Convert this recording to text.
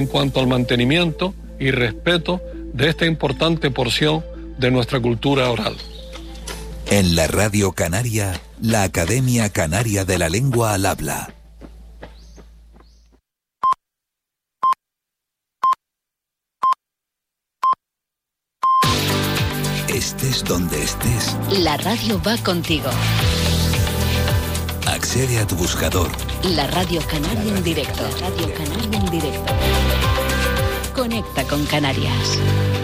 en cuanto al mantenimiento y respeto de esta importante porción de nuestra cultura oral. En la Radio Canaria, la Academia Canaria de la Lengua al Habla. Estés donde estés, la radio va contigo. Accede a tu buscador. La Radio Canaria en directo. La Radio Canaria en directo. Conecta con Canarias.